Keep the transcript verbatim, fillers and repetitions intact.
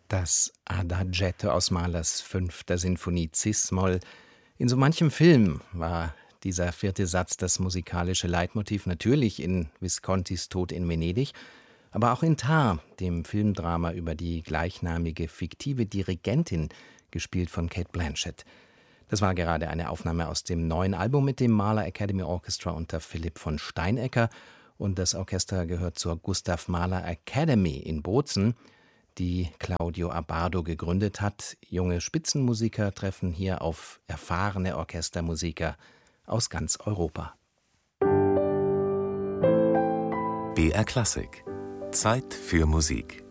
Das Adagietto aus Mahlers fünfter Sinfonie cis-Moll. In so manchem Film war dieser vierte Satz das musikalische Leitmotiv, natürlich in Viscontis Tod in Venedig, aber auch in Tar, dem Filmdrama über die gleichnamige fiktive Dirigentin, gespielt von Cate Blanchett. Das war gerade eine Aufnahme aus dem neuen Album mit dem Mahler Academy Orchestra unter Philipp von Steinecker, und das Orchester gehört zur Gustav Mahler Academy in Bozen, die Claudio Abbado gegründet hat. Junge Spitzenmusiker treffen hier auf erfahrene Orchestermusiker aus ganz Europa. B R Klassik. Zeit für Musik.